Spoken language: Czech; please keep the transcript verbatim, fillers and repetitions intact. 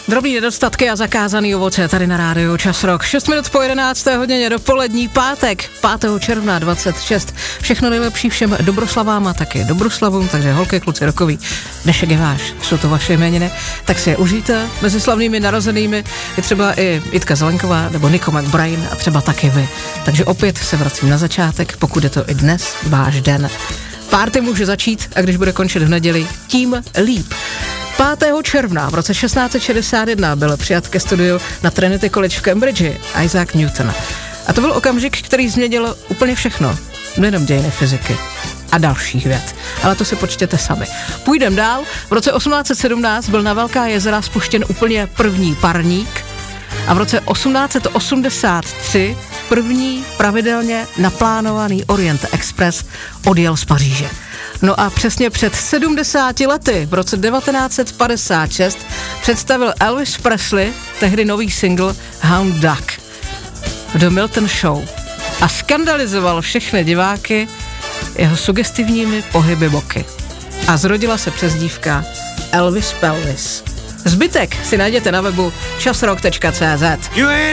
Drobný nedostatky a zakázaný ovoce tady na rádiu Čas Rock. šest minut po jedenácté hodině dopolední pátek, pátého června dvacet šest. Všechno nejlepší všem dobroslavám a taky dobroslavům, takže holky, kluci, rokoví, dnešek je váš, jsou to vaše jméniny, tak si je užijte. Mezi slavnými narozenými je třeba i Jitka Zelenková nebo Nico McBrain a třeba taky vy. Takže opět se vracím na začátek, pokud je to i dnes váš den. Párty může začít a když bude končit v neděli, tím líp. pátého června v roce šestnáct set šedesát jedna byl přijat ke studiu na Trinity College v Cambridge Isaac Newton. A to byl okamžik, který změnil úplně všechno, nejenom dějiny fyziky a dalších věd. Ale to si počtěte sami. Půjdem dál. V roce osmnáct set sedmnáct byl na Velká jezera spuštěn úplně první parník a v roce osmnáct set osmdesát tři první pravidelně naplánovaný Orient Express odjel z Paříže. No a přesně před sedmdesáti lety, v roce devatenáct set padesát šest, představil Elvis Presley tehdy nový single Hound Dog do Milton Show a skandalizoval všechny diváky jeho sugestivními pohyby boky. A zrodila se přezdívka Elvis Pelvis. Zbytek si najděte na webu časrock tečka cé zet.